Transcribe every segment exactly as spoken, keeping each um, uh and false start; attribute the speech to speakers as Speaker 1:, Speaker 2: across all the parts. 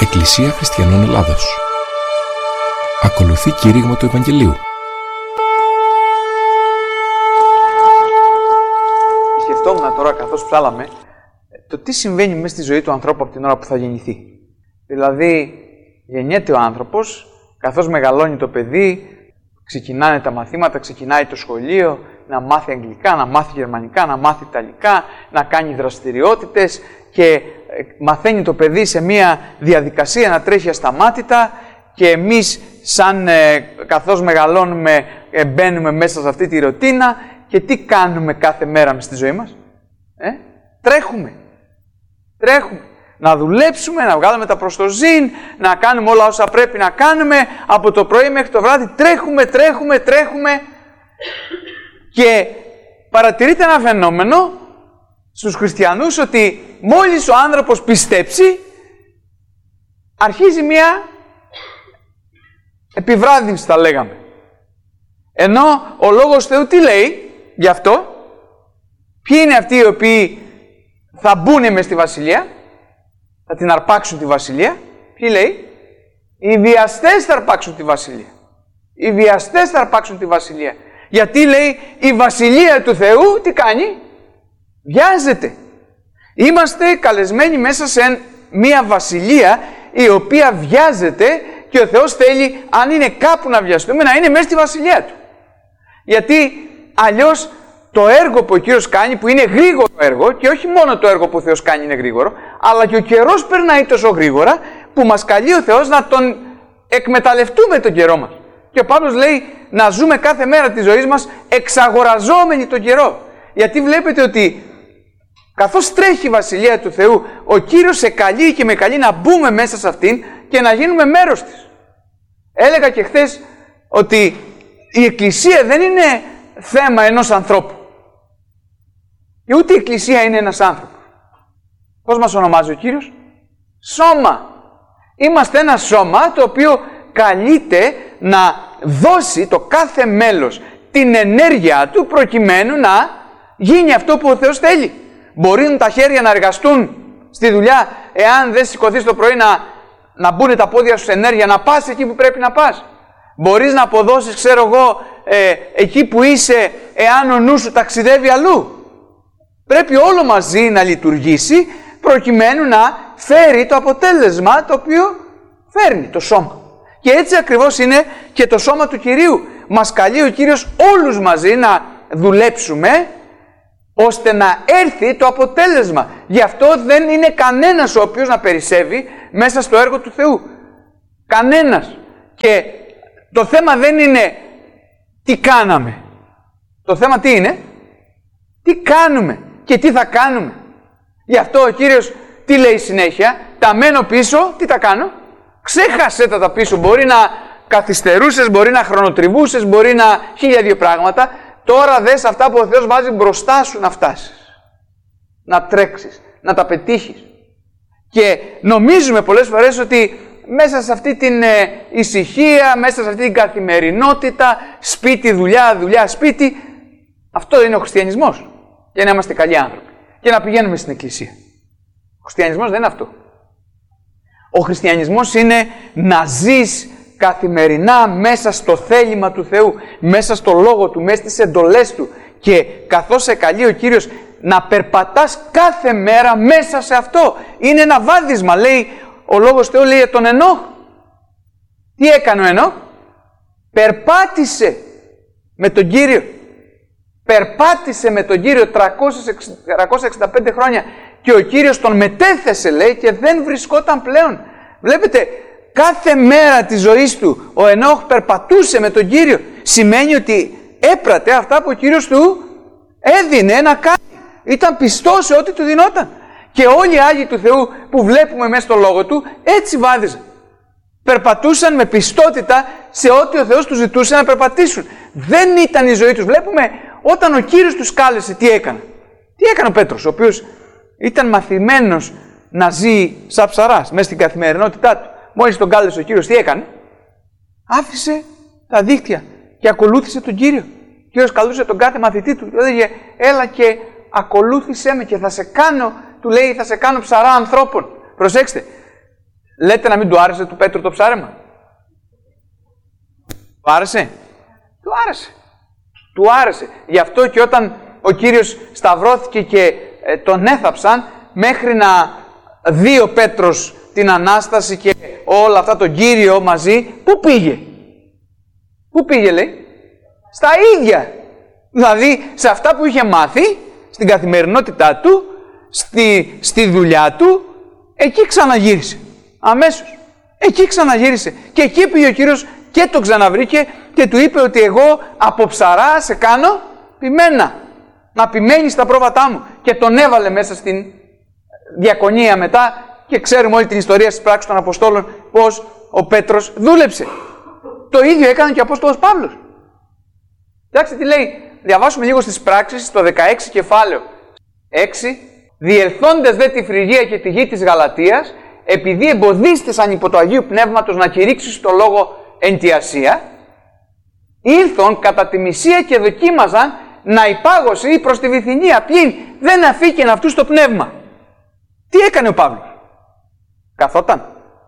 Speaker 1: Εκκλησία Χριστιανών Ελλάδος. Ακολουθεί κήρυγμα του Ευαγγελίου.
Speaker 2: Σκεφτόμουν τώρα καθώς ψάλαμε το τι συμβαίνει μέσα στη ζωή του ανθρώπου από την ώρα που θα γεννηθεί. Δηλαδή, γεννιέται ο άνθρωπος, καθώς μεγαλώνει το παιδί, ξεκινάνε τα μαθήματα, ξεκινάει το σχολείο, να μάθει αγγλικά, να μάθει γερμανικά, να μάθει ιταλικά, να κάνει δραστηριότητες και μαθαίνει το παιδί σε μια διαδικασία να τρέχει ασταμάτητα και εμείς σαν ε, καθώς μεγαλώνουμε ε, μπαίνουμε μέσα σε αυτή τη ρουτίνα και τι κάνουμε κάθε μέρα μες στη ζωή μας. Ε? Τρέχουμε. Τρέχουμε. Να δουλέψουμε, να βγάλουμε τα προς το ζήν, να κάνουμε όλα όσα πρέπει να κάνουμε από το πρωί μέχρι το βράδυ. Τρέχουμε, τρέχουμε, τρέχουμε και παρατηρείται ένα φαινόμενο στους χριστιανούς ότι μόλις ο άνθρωπος πιστέψει αρχίζει μια επιβράδυνση, θα λέγαμε. Ενώ ο Λόγος Θεού τι λέει γι' αυτό? Ποιοι είναι αυτοί οι οποίοι θα μπουν μες στη Βασιλεία, θα την αρπάξουν τη Βασιλεία? Ποιοι λέει? Οι βιαστές θα αρπάξουν τη Βασιλεία. Οι βιαστές θα αρπάξουν τη Βασιλεία. Γιατί λέει η Βασιλεία του Θεού τι κάνει? Βιάζεται. Είμαστε καλεσμένοι μέσα σε μια βασιλεία η οποία βιάζεται και ο Θεός θέλει, αν είναι κάπου να βιαστούμε, να είναι μέσα στη βασιλεία του. Γιατί αλλιώς το έργο που ο Κύριος κάνει, που είναι γρήγορο έργο, και όχι μόνο το έργο που ο Θεός κάνει είναι γρήγορο, αλλά και ο καιρός περνάει τόσο γρήγορα που μας καλεί ο Θεός να τον εκμεταλλευτούμε τον καιρό μας. Και ο Παύλος λέει να ζούμε κάθε μέρα της ζωής μας εξαγοραζόμενοι τον καιρό. Γιατί βλέπετε ότι καθώς τρέχει η Βασιλεία του Θεού, ο Κύριος σε καλεί και με καλεί να μπούμε μέσα σε αυτήν και να γίνουμε μέρος της. Έλεγα και χθες ότι η Εκκλησία δεν είναι θέμα ενός ανθρώπου. Και ούτε η Εκκλησία είναι ένας άνθρωπος. Πώς μας ονομάζει ο Κύριος? Σώμα. Είμαστε ένα σώμα το οποίο καλείται να δώσει το κάθε μέλος την ενέργεια του προκειμένου να γίνει αυτό που ο Θεός θέλει. Μπορεί τα χέρια να εργαστούν στη δουλειά, εάν δεν σηκωθείς το πρωί να, να μπουν τα πόδια σου σε ενέργεια, να πας εκεί που πρέπει να πας. Μπορείς να αποδώσεις, ξέρω εγώ, ε, εκεί που είσαι, εάν ο νους σου ταξιδεύει αλλού. Πρέπει όλο μαζί να λειτουργήσει προκειμένου να φέρει το αποτέλεσμα το οποίο φέρνει το σώμα. Και έτσι ακριβώς είναι και το σώμα του Κυρίου. Μας καλεί ο Κύριος όλους μαζί να δουλέψουμε ώστε να έρθει το αποτέλεσμα. Γι' αυτό δεν είναι κανένας ο οποίος να περισσεύει μέσα στο έργο του Θεού. Κανένας. Και το θέμα δεν είναι τι κάναμε. Το θέμα τι είναι? Τι κάνουμε και τι θα κάνουμε. Γι' αυτό ο Κύριος τι λέει συνέχεια? Τα μένω πίσω, τι τα κάνω? Ξέχασε τα τα πίσω. Μπορεί να καθυστερούσες, μπορεί να χρονοτριβούσες, μπορεί να χίλια δύο πράγματα. Τώρα δες αυτά που ο Θεός βάζει μπροστά σου να φτάσεις. Να τρέξεις, να τα πετύχεις. Και νομίζουμε πολλές φορές ότι μέσα σε αυτή την ε, ησυχία, μέσα σε αυτή την καθημερινότητα, σπίτι, δουλειά, δουλειά, σπίτι, αυτό είναι ο χριστιανισμός. Για να είμαστε καλοί άνθρωποι. Και να πηγαίνουμε στην εκκλησία. Ο χριστιανισμός δεν είναι αυτό. Ο χριστιανισμός είναι να ζεις καθημερινά μέσα στο θέλημα του Θεού, μέσα στο λόγο Του, μέσα στις εντολές Του και καθώς σε καλεί ο Κύριος να περπατάς κάθε μέρα μέσα σε αυτό. Είναι ένα βάδισμα, λέει ο Λόγος Θεού, λέει για τον Ενώχ. Τι έκανε ο Ενώχ? Περπάτησε με τον Κύριο. Περπάτησε με τον Κύριο τριακόσια εξήντα πέντε χρόνια και ο Κύριος τον μετέθεσε, λέει, και δεν βρισκόταν πλέον. Βλέπετε, κάθε μέρα της ζωής του ο Ενώχ περπατούσε με τον Κύριο. Σημαίνει ότι έπρατε αυτά που ο Κύριος του έδινε να κάνει. Ήταν πιστός σε ό,τι του δινόταν. Και όλοι οι Άγιοι του Θεού που βλέπουμε μέσα στο Λόγο Του έτσι βάδιζαν. Περπατούσαν με πιστότητα σε ό,τι ο Θεός τους ζητούσε να περπατήσουν. Δεν ήταν η ζωή τους. Βλέπουμε όταν ο Κύριος τους κάλεσε τι έκανε. Τι έκανε ο Πέτρος, ο οποίος ήταν μαθημένος να ζει σαν ψαράς μέσα στην καθημερινότητά του. Μόλις τον κάλεσε ο Κύριος, τι έκανε? Άφησε τα δίχτυα και ακολούθησε τον Κύριο. Ο Κύριος καλούσε τον κάθε μαθητή του. Του έλεγε, έλα και ακολούθησέ με και θα σε κάνω, του λέει, θα σε κάνω ψαρά ανθρώπων. Προσέξτε, Λέτε να μην του άρεσε του Πέτρου το ψάρεμα. Του άρεσε. Του άρεσε. Του άρεσε. Γι' αυτό και όταν ο Κύριος σταυρώθηκε και ε, τον έθαψαν, μέχρι να δει ο Πέτρος την Ανάσταση και όλα αυτά τον Κύριο μαζί, πού πήγε. Πού πήγε, λέει. Στα ίδια. Δηλαδή σε αυτά που είχε μάθει, στην καθημερινότητά του, στη, στη δουλειά του, εκεί ξαναγύρισε. Αμέσως. Εκεί ξαναγύρισε. Και εκεί πήγε ο Κύριος και τον ξαναβρήκε και του είπε ότι εγώ από ψαρά σε κάνω ποιμένα. Να ποιμένεις τα πρόβατά μου. Και τον έβαλε μέσα στην διακονία μετά και ξέρουμε όλη την ιστορία στις πράξεις των Αποστόλων πως ο Πέτρος δούλεψε. Το ίδιο έκανε και ο Απόστολος Παύλος. Κοιτάξτε τι λέει. Διαβάσουμε λίγο στις πράξεις, στο δεκαέξι κεφάλαιο έξι. Διελθόντες δε τη Φρυγία και τη γη της Γαλατίας, επειδή εμποδίστησαν υπό το Αγίου Πνεύματος να κηρύξεις το λόγο εν τη Ασία, ήλθον κατά τη Μυσία και δοκίμαζαν να υπάγωση προς τη Βυθινία. Πλην δεν αφήκεν αυτούς το πνεύμα. Τι έκανε ο Παύλος? Καθόταν.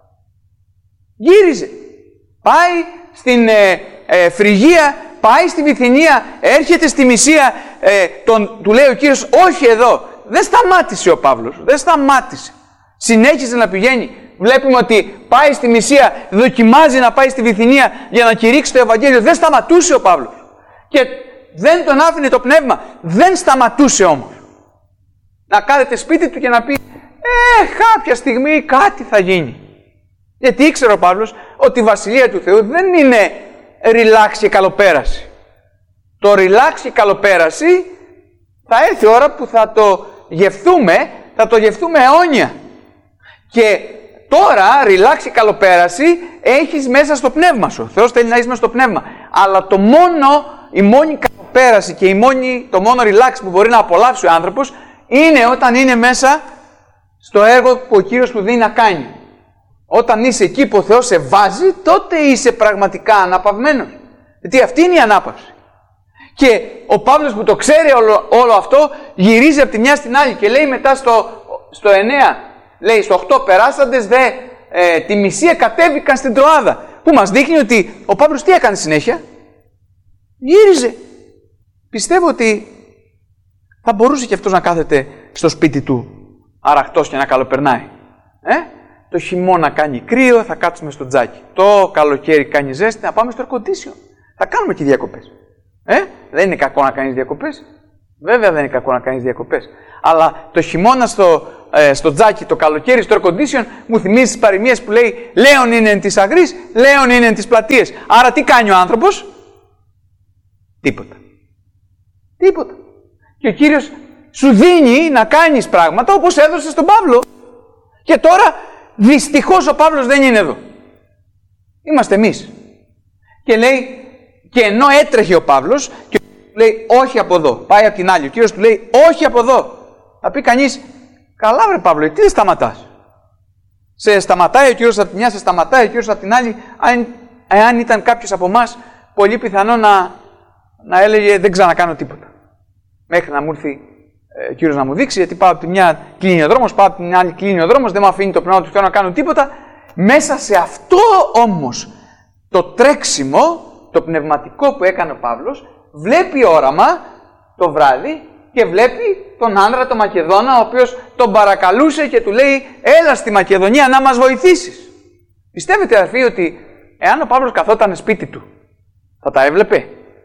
Speaker 2: Γύριζε. Πάει στην ε, ε, Φρυγία, πάει στη Βυθινία, έρχεται στη Μυσία, ε, τον, του λέει ο Κύριος, όχι εδώ. Δεν σταμάτησε ο Παύλος, δεν σταμάτησε. Συνέχισε να πηγαίνει. Βλέπουμε ότι πάει στη Μυσία, δοκιμάζει να πάει στη Βυθινία για να κηρύξει το Ευαγγέλιο. Δεν σταματούσε ο Παύλος. Και δεν τον άφηνε το πνεύμα. Δεν σταματούσε όμως. Να κάθεται σπίτι του και να πει, ε, κάποια στιγμή κάτι θα γίνει. Γιατί ήξερε ο Παύλος ότι η Βασιλεία του Θεού δεν είναι relax και καλοπέραση. Το relax και καλοπέραση θα έρθει η ώρα που θα το γευθούμε, θα το γευθούμε αιώνια. Και τώρα, relax και καλοπέραση, έχεις μέσα στο πνεύμα σου. Ο Θεός θέλει να είσαι μέσα στο πνεύμα. Αλλά το μόνο, η μόνη καλοπέραση και η μόνη, το μόνο relax που μπορεί να απολαύσει ο άνθρωπος είναι όταν είναι μέσα στο έργο που ο Κύριος του δίνει να κάνει. Όταν είσαι εκεί που ο Θεός σε βάζει, τότε είσαι πραγματικά αναπαυμένος. Γιατί αυτή είναι η ανάπαυση. Και ο Παύλος που το ξέρει όλο, όλο αυτό, γυρίζει από τη μια στην άλλη και λέει μετά στο, στο εννέα, λέει στο οκτώ, περάσαντες δε ε, τη Μυσία κατέβηκαν στην Τροάδα. Που μας δείχνει ότι ο Παύλος τι έκανε συνέχεια? Γύριζε. Πιστεύω ότι θα μπορούσε και αυτός να κάθεται στο σπίτι του αραχτός και να καλοπερνάει. Ε? Το χειμώνα κάνει κρύο, θα κάτσουμε στο τζάκι. Το καλοκαίρι κάνει ζέστη, να πάμε στο air condition. Θα κάνουμε και διακοπές. Ε? Δεν είναι κακό να κάνεις διακοπές. Βέβαια δεν είναι κακό να κάνεις διακοπές. Αλλά το χειμώνα στο, ε, στο τζάκι, το καλοκαίρι στο air condition, μου θυμίζει τις παροιμίες που λέει Λέων είναι εν της αγρής, Λέων είναι εν της πλατείας. Άρα τι κάνει ο άνθρωπος? Τίποτα. Τίποτα. Και ο Κύριος σου δίνει να κάνεις πράγματα όπως έδωσε στον Παύλο. Και τώρα δυστυχώς ο Παύλος δεν είναι εδώ. Είμαστε εμείς. Και λέει, και ενώ έτρεχε ο Παύλος, και λέει όχι από εδώ, πάει από την άλλη. Ο Κύριος του λέει όχι από εδώ. Θα πει κανείς, καλά βρε Παύλο, τι δεν σταματάς? Σε σταματάει ο Κύριος από τη μια, σε σταματάει ο Κύριος από την άλλη. Αν, εάν ήταν κάποιος από εμάς, πολύ πιθανό να, να έλεγε δεν ξανακάνω τίποτα. Μέχρι να μου έρθει ε, ο Κύριος να μου δείξει, γιατί πάω από τη μια κλείνει ο δρόμος, πάω από την άλλη κλείνει ο δρόμος, δεν μου αφήνει το πνεύμα του Θεού να κάνω τίποτα. Μέσα σε αυτό όμως το τρέξιμο, το πνευματικό που έκανε ο Παύλος, βλέπει όραμα το βράδυ και βλέπει τον άνδρα, τον Μακεδόνα, ο οποίος τον παρακαλούσε και του λέει έλα στη Μακεδονία να μας βοηθήσεις. Πιστεύετε αδερφοί ότι εάν ο Παύλος καθόταν σπίτι του, θα τα έβλεπε?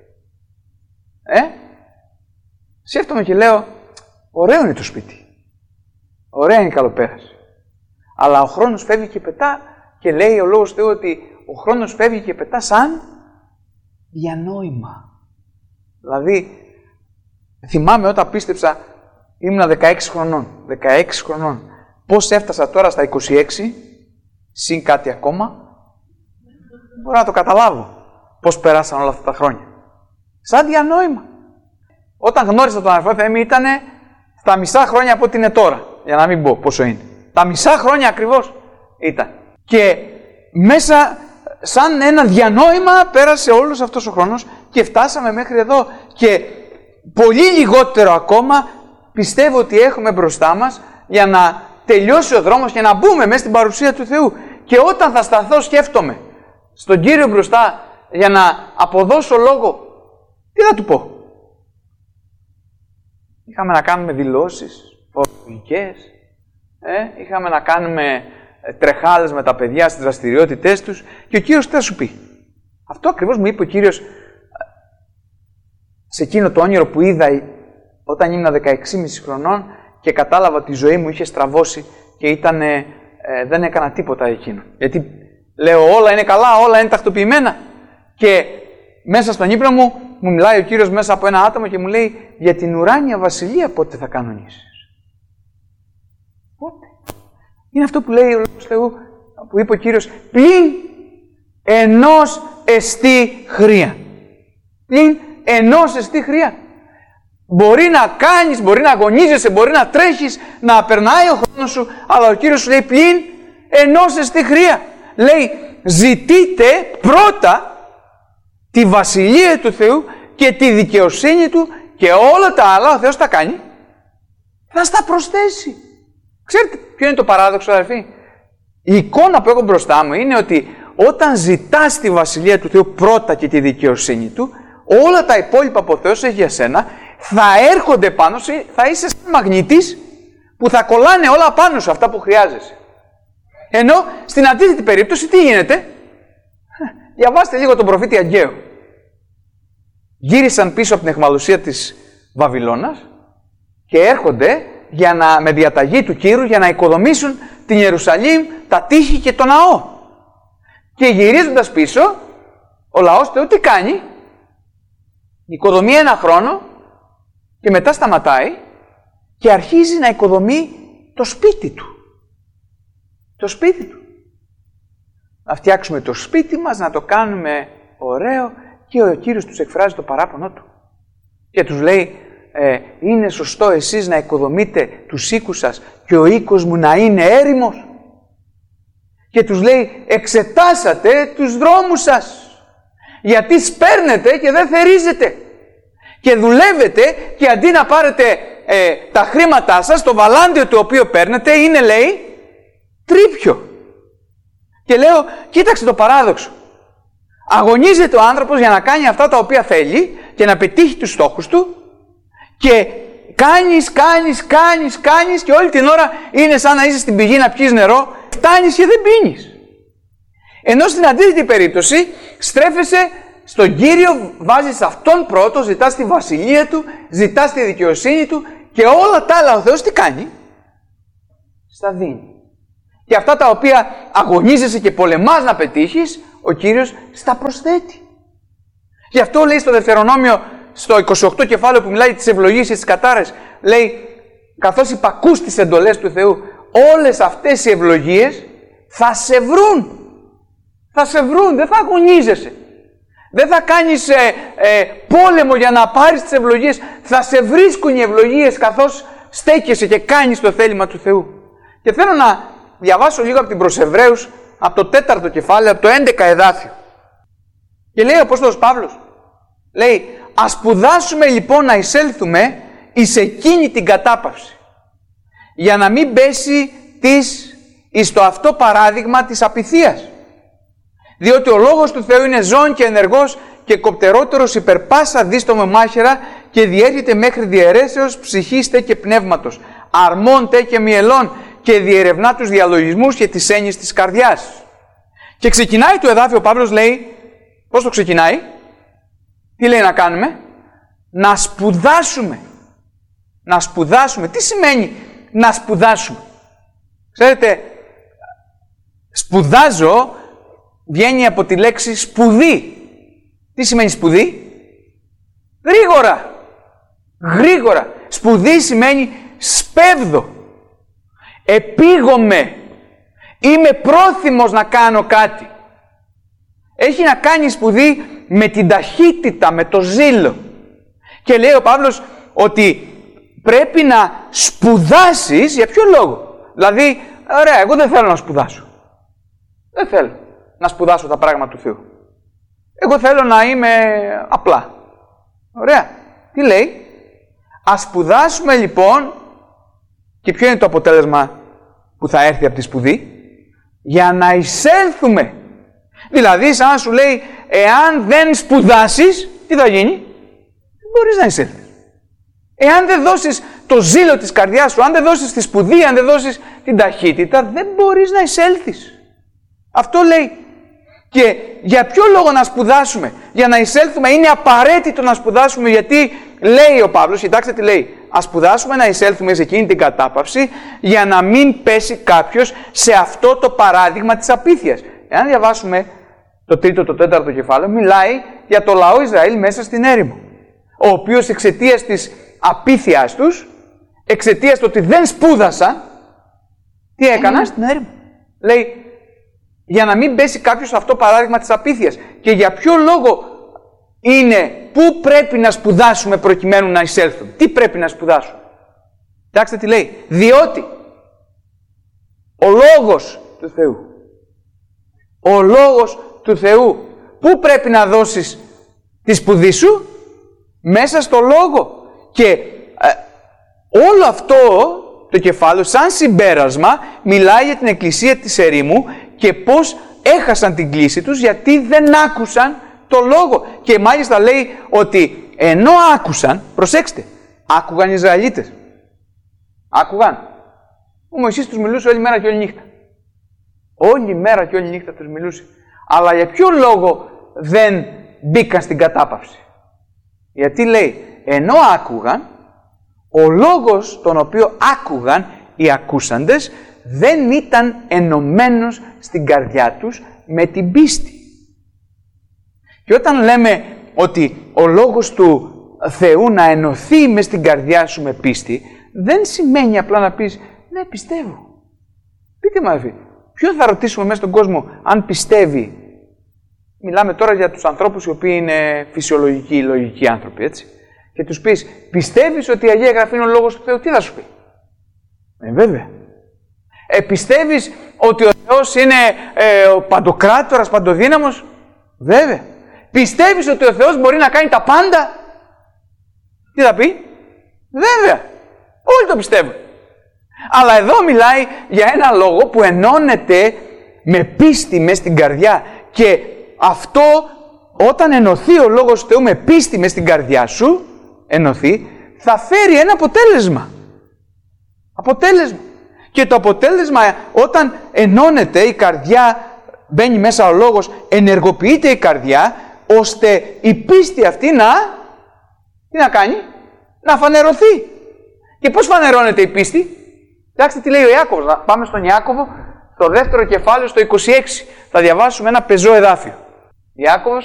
Speaker 2: Ε? Σκέφτομαι και λέω, ωραίο είναι το σπίτι. Ωραία είναι η καλοπέραση. Αλλά ο χρόνος φεύγει και πετά και λέει ο Λόγος Θεού ότι ο χρόνος φεύγει και πετά σαν διανόημα. Δηλαδή, θυμάμαι όταν πίστεψα, ήμουνα δεκαέξι χρονών. δεκαέξι χρονών. Πώς έφτασα τώρα στα είκοσι έξι, συν κάτι ακόμα, μπορώ να το καταλάβω. Πώς περάσαν όλα αυτά τα χρόνια. Σαν διανόημα. Όταν γνώρισα τον αδερφό Θέμη ήταν στα μισά χρόνια από ό,τι είναι τώρα. Για να μην πω πόσο είναι. Τα μισά χρόνια ακριβώς ήταν. Και μέσα σαν ένα διανόημα πέρασε όλος αυτός ο χρόνος και φτάσαμε μέχρι εδώ. Και πολύ λιγότερο ακόμα πιστεύω ότι έχουμε μπροστά μας για να τελειώσει ο δρόμος και να μπούμε μέσα στην παρουσία του Θεού. Και όταν θα σταθώ σκέφτομαι στον Κύριο μπροστά για να αποδώσω λόγο, τι θα του πω? Είχαμε να κάνουμε δηλώσεις φορολογικές, ε, είχαμε να κάνουμε τρεχάλες με τα παιδιά στις δραστηριότητές τους και ο Κύριος τι θα σου πει? Αυτό ακριβώς μου είπε ο Κύριος σε εκείνο το όνειρο που είδα όταν ήμουν δεκαέξι και μισή χρονών και κατάλαβα ότι η ζωή μου είχε στραβώσει και ήταν, ε, δεν έκανα τίποτα εκείνο. Γιατί λέω όλα είναι καλά, όλα είναι τακτοποιημένα. Και μέσα στον ύπνο μου μου μιλάει ο Κύριος μέσα από ένα άτομο και μου λέει για την ουράνια βασιλεία πότε θα κανονίσεις? Πότε? Είναι αυτό που λέει ο Λόγος Θεού, που είπε ο Κύριος, πλην ενός εστί χρία. Πλην ενός εστί χρία. Μπορεί να κάνεις, μπορεί να αγωνίζεσαι, μπορεί να τρέχεις, να περνάει ο χρόνος σου, αλλά ο Κύριος σου λέει πλην ενός εστί χρία. Λέει, ζητείτε πρώτα τη βασιλεία του Θεού και τη δικαιοσύνη του και όλα τα άλλα ο Θεός τα κάνει, θα στα προσθέσει. Ξέρετε ποιο είναι το παράδοξο, αδερφοί? Η εικόνα που έχω μπροστά μου είναι ότι όταν ζητάς τη βασιλεία του Θεού πρώτα και τη δικαιοσύνη του, όλα τα υπόλοιπα που ο Θεός έχει για σένα θα έρχονται πάνω σου, θα είσαι σαν μαγνήτης που θα κολλάνε όλα πάνω σου αυτά που χρειάζεσαι. Ενώ στην αντίθετη περίπτωση τι γίνεται? Διαβάστε λίγο τον προφήτη Αγκαίο. Γύρισαν πίσω από την αιχμαλωσία της Βαβυλώνας και έρχονται για να, με διαταγή του Κύρου για να οικοδομήσουν την Ιερουσαλήμ, τα τείχη και το ναό. Και γυρίζοντας πίσω, ο λαός Θεού τι κάνει? Οικοδομεί ένα χρόνο και μετά σταματάει και αρχίζει να οικοδομεί το σπίτι του. Το σπίτι του. Να φτιάξουμε το σπίτι μας, να το κάνουμε ωραίο, και ο Κύριος τους εκφράζει το παράπονο του. Και τους λέει, ε, είναι σωστό εσείς να οικοδομείτε τους οίκους σας και ο οίκος μου να είναι έρημος? Και τους λέει, εξετάσατε τους δρόμους σας, γιατί σπέρνετε και δεν θερίζετε. Και δουλεύετε και αντί να πάρετε ε, τα χρήματά σας, το βαλάντιο το οποίο παίρνετε είναι, λέει, τρίπιο. Και λέω, κοίταξε το παράδοξο. Αγωνίζεται ο άνθρωπος για να κάνει αυτά τα οποία θέλει και να πετύχει τους στόχους του και κάνεις, κάνεις, κάνεις, κάνεις και όλη την ώρα είναι σαν να είσαι στην πηγή να πιεις νερό, φτάνεις και δεν πίνεις. Ενώ στην αντίθετη περίπτωση στρέφεσαι στον Κύριο, βάζεις Αυτόν πρώτο, ζητάς τη βασιλεία Του, ζητάς τη δικαιοσύνη Του και όλα τα άλλα ο Θεός τι κάνει? Στα δίνει. Και αυτά τα οποία αγωνίζεσαι και πολεμάς να πετύχεις, ο Κύριος στα προσθέτει. Γι' αυτό λέει στο Δευτερονόμιο, στο είκοσι οκτώ κεφάλαιο που μιλάει τις ευλογίες και τις κατάρες, λέει, καθώς υπακούς τις εντολές του Θεού, όλες αυτές οι ευλογίες θα σε βρουν. Θα σε βρουν, δεν θα αγωνίζεσαι. Δεν θα κάνεις ε, ε, πόλεμο για να πάρεις τις ευλογίες. Θα σε βρίσκουν οι ευλογίες καθώς στέκεσαι και κάνεις το θέλημα του Θεού. Και θέλω να διαβάσω λίγο από την προς Εβραίους, από το τέταρτο κεφάλαιο, από το έντεκα εδάφιο. Και λέει ο Απόστολος Παύλος, λέει, ας σπουδάσουμε λοιπόν να εισέλθουμε εις εκείνη την κατάπαυση, για να μην πέσει της εις το αυτό παράδειγμα της απειθίας. Διότι ο λόγος του Θεού είναι ζώων και ενεργός και κοπτερότερος υπερ πάσα δίστομο μάχαιρα και διέρχεται μέχρι διαιρέσεως ψυχής τε και πνεύματος, αρμών τε και μυελών και διερευνά τους διαλογισμούς και τις έννοιες της καρδιάς. Και ξεκινάει το εδάφιο, ο Παύλος λέει, πώς το ξεκινάει? Τι λέει να κάνουμε? Να σπουδάσουμε. Να σπουδάσουμε. Τι σημαίνει να σπουδάσουμε? Ξέρετε, σπουδάζω βγαίνει από τη λέξη σπουδή. Τι σημαίνει σπουδή? Γρήγορα. Γρήγορα. Σπουδή σημαίνει σπέβδω. Επίγομαι. Είμαι πρόθυμος να κάνω κάτι. Έχει να κάνει σπουδή με την ταχύτητα, με το ζήλο. Και λέει ο Παύλος ότι πρέπει να σπουδάσεις. Για ποιο λόγο? Δηλαδή, ωραία, εγώ δεν θέλω να σπουδάσω. Δεν θέλω να σπουδάσω τα πράγματα του Θεού. Εγώ θέλω να είμαι απλά. Ωραία. Τι λέει? Ας σπουδάσουμε λοιπόν, και ποιο είναι το αποτέλεσμα που θα έρθει από τη σπουδή? για να εισέλθουμε. Δηλαδή, σαν να σου λέει, εάν δεν σπουδάσεις, τι θα γίνει? Δεν μπορείς να εισέλθεις. Εάν δεν δώσεις το ζήλο της καρδιάς σου, αν δεν δώσεις τη σπουδή, αν δεν δώσεις την ταχύτητα, δεν μπορείς να εισέλθεις. Αυτό λέει. Και για ποιο λόγο να σπουδάσουμε? Για να εισέλθουμε. Είναι απαραίτητο να σπουδάσουμε, γιατί λέει ο Παύλος, κοιτάξτε τι λέει, ας σπουδάσουμε να εισέλθουμε σε εκείνη την κατάπαυση, για να μην πέσει κάποιος σε αυτό το παράδειγμα της απίθειας. Εάν διαβάσουμε το τρίτο, το τέταρτο κεφάλαιο, μιλάει για το λαό Ισραήλ μέσα στην έρημο, ο οποίος εξαιτίας της απίθειας τους, εξαιτίας του ότι δεν σπούδασαν, τι έκαναν? Στην έρημο. Λέει, για να μην πέσει κάποιος σε αυτό το παράδειγμα της απίθειας. Και για ποιο λόγο είναι, πού πρέπει να σπουδάσουμε προκειμένου να εισέλθουμε? Τι πρέπει να σπουδάσουμε? Κοιτάξτε τι λέει. Διότι ο Λόγος του Θεού, ο Λόγος του Θεού, πού πρέπει να δώσεις τη σπουδή σου? Μέσα στο Λόγο. Και ε, όλο αυτό το κεφάλαιο σαν συμπέρασμα μιλάει για την εκκλησία της ερήμου και πώς έχασαν την κλίση τους γιατί δεν άκουσαν το Λόγο. Και μάλιστα λέει ότι ενώ άκουσαν, προσέξτε, άκουγαν οι Ισραηλίτες. Άκουγαν. Ο Μωυσής τους μιλούσε όλη μέρα και όλη νύχτα. Όλη μέρα και όλη νύχτα τους μιλούσε. Αλλά για ποιο λόγο δεν μπήκαν στην κατάπαυση? Γιατί λέει, ενώ άκουγαν, ο λόγος τον οποίο άκουγαν οι ακούσαντες δεν ήταν ενωμένος στην καρδιά τους με την πίστη. Και όταν λέμε ότι ο λόγος του Θεού να ενωθεί μες στην καρδιά σου με πίστη, δεν σημαίνει απλά να πεις, ναι, πιστεύω. Πείτε μου, αδελφοί, ποιο θα ρωτήσουμε μέσα στον κόσμο αν πιστεύει? Μιλάμε τώρα για τους ανθρώπους οι οποίοι είναι φυσιολογικοί, λογικοί άνθρωποι, έτσι. Και τους πεις, πιστεύεις ότι η Αγία Γραφή είναι ο λόγος του Θεού? Τι θα σου πει? Ε, βέβαια. Ε, πιστεύεις ότι ο Θεός είναι ε, ο παντοκράτορας, παντοδύναμος? Βέβαια. Πιστεύεις ότι ο Θεός μπορεί να κάνει τα πάντα? Τι θα πει? Βέβαια. Όλοι το πιστεύουν. Αλλά εδώ μιλάει για ένα λόγο που ενώνεται με πίστη μες στην καρδιά. Και αυτό, όταν ενωθεί ο λόγος του Θεού με πίστη μες στην καρδιά σου, ενωθεί, θα φέρει ένα αποτέλεσμα. Αποτέλεσμα. Και το αποτέλεσμα, όταν ενώνεται η καρδιά, μπαίνει μέσα ο λόγος, ενεργοποιείται η καρδιά, ώστε η πίστη αυτή να, τι να κάνει? Να φανερωθεί. Και πώς φανερώνεται η πίστη? Κοιτάξτε τι λέει ο Ιάκωβος. Πάμε στον Ιάκωβο, στο δεύτερο κεφάλαιο, στο είκοσι έξι. Θα διαβάσουμε ένα πεζό εδάφιο. Ιάκωβος,